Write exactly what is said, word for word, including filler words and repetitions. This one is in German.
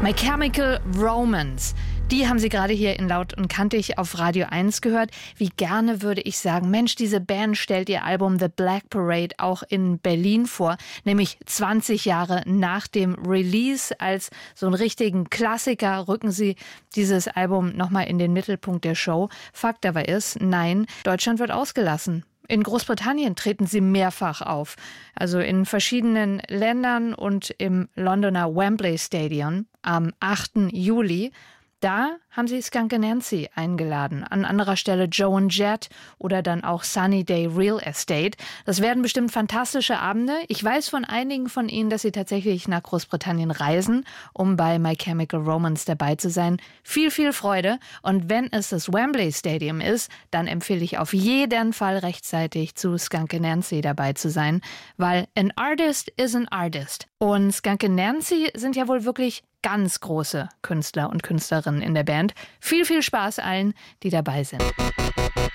My Chemical Romance. Die haben Sie gerade hier in Laut und Kantig auf Radio eins gehört. Wie gerne würde ich sagen, Mensch, diese Band stellt ihr Album The Black Parade auch in Berlin vor, nämlich zwanzig Jahre nach dem Release. Als so einen richtigen Klassiker rücken sie dieses Album nochmal in den Mittelpunkt der Show. Fakt aber ist, nein, Deutschland wird ausgelassen. In Großbritannien treten sie mehrfach auf, also in verschiedenen Ländern und im Londoner Wembley Stadium am achten Juli. Da haben sie Skunk Anansie eingeladen, an anderer Stelle Joan Jett oder dann auch Sunny Day Real Estate. Das werden bestimmt fantastische Abende. Ich weiß von einigen von ihnen, dass sie tatsächlich nach Großbritannien reisen, um bei My Chemical Romance dabei zu sein. Viel, viel Freude. Und wenn es das Wembley Stadium ist, dann empfehle ich auf jeden Fall rechtzeitig zu Skunk Anansie dabei zu sein, weil an artist is an artist. Und Skunk Anansie sind ja wohl wirklich ganz große Künstler und Künstlerinnen in der Band. Viel, viel Spaß allen, die dabei sind.